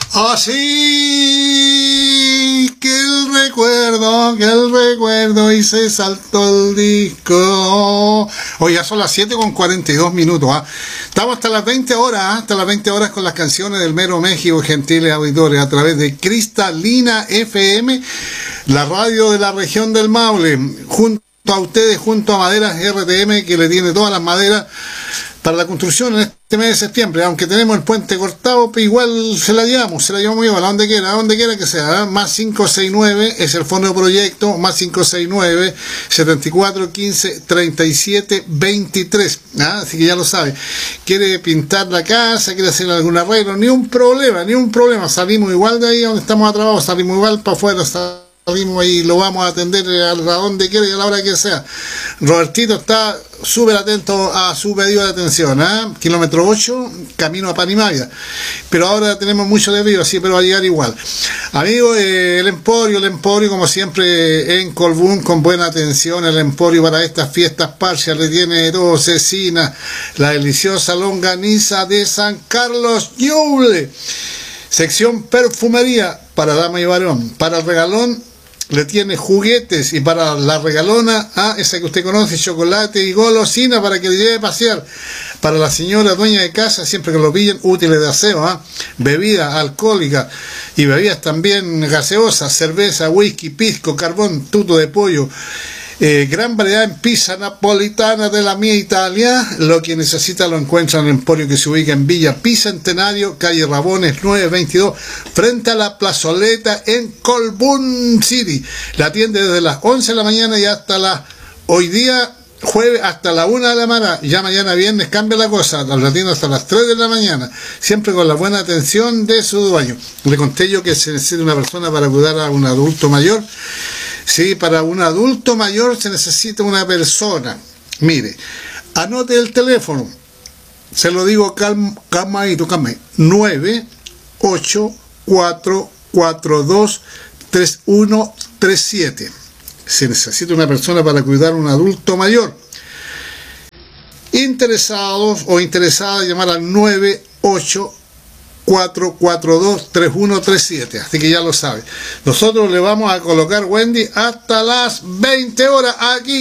Así que el recuerdo y se saltó el disco. Hoy ya son las 7:42 ¿ah? Estamos hasta las 20 horas, hasta las 20 horas con las canciones del Mero México, gentiles auditores, a través de Cristalina FM, la radio de la región del Maule, junto a ustedes, junto a Maderas RTM, que le tiene todas las maderas para la construcción en este mes de septiembre. Aunque tenemos el puente cortado, pero igual se la llevamos muy igual, a donde quiera que sea, ¿eh? Más 569 es el fondo de proyecto, más 569 74 15 37 23, ¿eh? Así que ya lo sabe. Quiere pintar la casa, quiere hacer algún arreglo, ni un problema, salimos igual de ahí donde estamos atrapados, salimos igual para afuera, y lo vamos a atender a donde quiera y a la hora que sea. Robertito está súper atento a su pedido de atención, ¿eh? Kilómetro 8, camino a Panimavia, pero ahora tenemos mucho desvío, así, pero va a llegar igual. Amigos, el Emporio como siempre en Colbún, con buena atención. El Emporio para estas fiestas parciales tiene todo: cecina, la deliciosa longaniza de San Carlos Ñuble, sección perfumería para dama y varón. Para el regalón le tiene juguetes, y para la regalona, esa que usted conoce, chocolate y golosina para que le lleve a pasear. Para la señora dueña de casa, siempre que lo pillen, útiles de aseo, bebidas alcohólicas y bebidas también gaseosas, cerveza, whisky, pisco, carbón, tuto de pollo. Gran variedad en pizza napolitana de la mía Italia. Lo que necesita lo encuentra en el Emporio, que se ubica en Villa Bicentenario, calle Rabones 922, frente a la plazoleta en Colbún City. La atiende desde las 11 de la mañana y hasta hoy día jueves hasta la 1 de la mañana. Ya mañana viernes cambia la cosa, la atiende hasta las 3 de la mañana, siempre con la buena atención de su dueño. Le conté yo que se necesita una persona para cuidar a un adulto mayor. Sí, para un adulto mayor se necesita una persona. Mire, anote el teléfono, se lo digo calmadito, 984423137. Se necesita una persona para cuidar a un adulto mayor. Interesados o interesadas, llamar al 984423137. Así que ya lo sabe. Nosotros le vamos a colocar, Wendy, hasta las 20 horas aquí